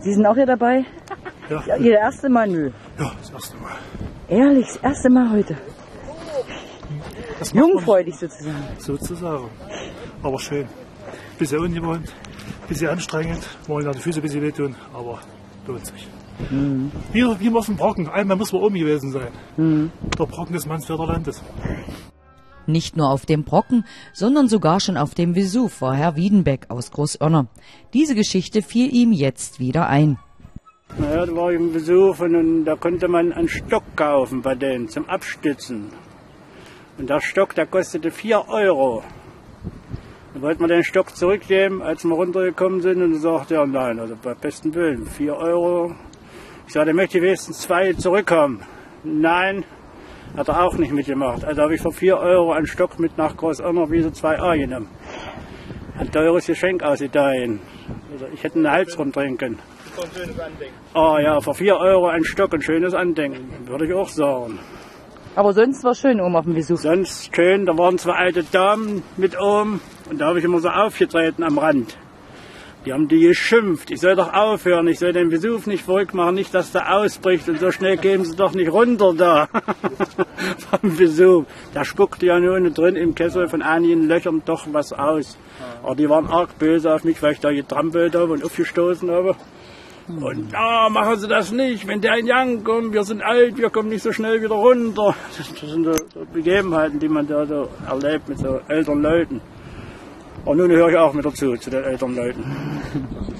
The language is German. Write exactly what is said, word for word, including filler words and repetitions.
Sie sind auch hier dabei? Ja. Ja, Ihr erste Mal? Nö. Ja, das erste Mal. Ehrlich, das erste Mal heute. Das macht man Jungfreudig sozusagen. sozusagen. Aber schön. Bisschen ungewohnt, bisschen anstrengend. Wollen ja die Füße ein bisschen wehtun, aber lohnt sich. Mhm. Wie, wie man auf dem Brocken. Einmal muss man oben gewesen sein. Mhm. Der Brocken des Mansfelder Landes. Nicht nur auf dem Brocken, sondern sogar schon auf dem Vesuv war Herr Wiedenbeck aus Großoerner. Diese Geschichte fiel ihm jetzt wieder ein. Naja, da war ich im Vesuv und da konnte man einen Stock kaufen bei denen zum Abstützen. Und der Stock, der kostete vier Euro. Dann wollten wir den Stock zurückgeben, als wir runtergekommen sind, und sagte er, nein, also bei besten Willen, vier Euro. Ich sagte, möchte ich wenigstens zwei zurückkommen. Nein, hat er auch nicht mitgemacht. Also habe ich für vier Euro einen Stock mit nach Großoerner wieder zwei A genommen. Ein teures Geschenk aus Italien. Also ich hätte einen Hals rumdrehen können. Ein schönes Andenken. Oh ja, für vier Euro ein Stock, ein schönes Andenken, würde ich auch sagen. Aber sonst war es schön oben auf dem Vesuv. Sonst schön, da waren zwei alte Damen mit oben und da habe ich immer so aufgetreten am Rand. Die haben die geschimpft, ich soll doch aufhören, ich soll den Vesuv nicht verrückt machen, nicht, dass der ausbricht und so schnell gehen sie doch nicht runter da vom Vesuv. Der spuckte ja nur drin im Kessel von einigen Löchern doch was aus. Aber die waren arg böse auf mich, weil ich da getrampelt habe und aufgestoßen habe. Und ja, machen Sie das nicht, wenn der in Yang kommt, wir sind alt, wir kommen nicht so schnell wieder runter. Das, das sind so Begebenheiten, die man da so erlebt mit so älteren Leuten. Und nun höre ich auch wieder zu, zu den älteren Leuten.